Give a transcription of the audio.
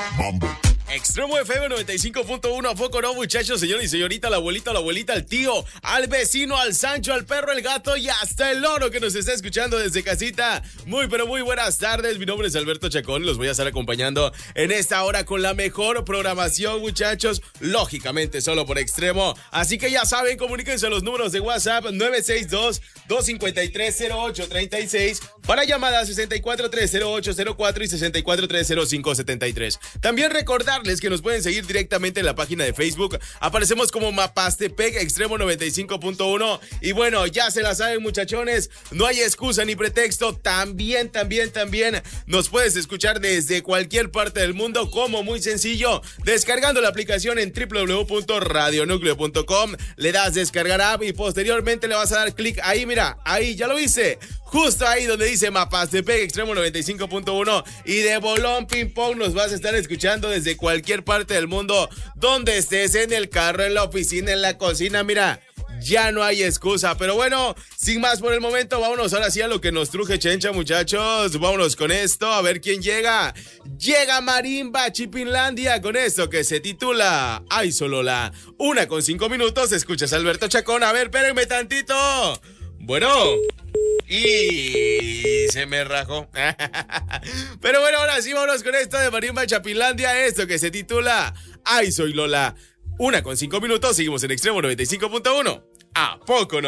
Extremo FM 95.1, ¿a poco no, muchachos, señores y señorita, la abuelita, el tío, al vecino, al Sancho, al perro, el gato y hasta el loro que nos está escuchando desde casita? Muy, pero muy buenas tardes. Mi nombre es Alberto Chacón y los voy a estar acompañando en esta hora con la mejor programación, muchachos, lógicamente solo por Extremo. Así que ya saben, comuníquense a los números de WhatsApp 962-253-0836 para llamadas 6430804 y 6430573. También recordarles que nos pueden seguir directamente en la página de Facebook. Aparecemos como Mapastepec Extremo 95.1. Y bueno, ya se la saben, muchachones, no hay excusa ni pretexto. También nos puedes escuchar desde cualquier parte del mundo, como muy sencillo, descargando la aplicación en www.radionucleo.com. Le das descargar app y posteriormente le vas a dar clic ahí, mira, ahí, ya lo hice, justo ahí donde dice Mapastepec Extremo 95.1, y de bolón ping pong nos vas a estar escuchando desde cualquier parte del mundo, donde estés, en el carro, en la oficina, en la cocina, mira, ya no hay excusa. Pero bueno, sin más por el momento, vámonos ahora sí a lo que nos truje Chencha, muchachos. Vámonos con esto, a ver quién llega. Llega Marimba Chipinlandia con esto que se titula Ay Solola. 1:05, escuchas a Alberto Chacón. A ver, espérenme tantito. Bueno, y se me rajó. Pero bueno, ahora sí, vámonos con esto de Marimba Chapinlandia, esto que se titula Ay Soy Lola. 1:05, seguimos en Extremo 95.1. ¿A poco no?